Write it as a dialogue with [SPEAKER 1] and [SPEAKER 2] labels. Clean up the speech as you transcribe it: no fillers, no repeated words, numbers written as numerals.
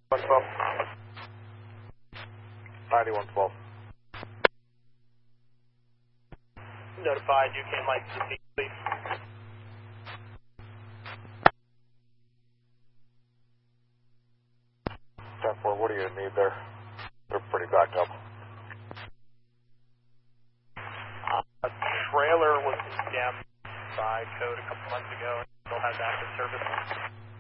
[SPEAKER 1] 112. 9112.
[SPEAKER 2] Notified, you can light to see, please.
[SPEAKER 1] What do you need there? They're pretty backed up.
[SPEAKER 2] A trailer was condemned by code a couple months ago and still has active service.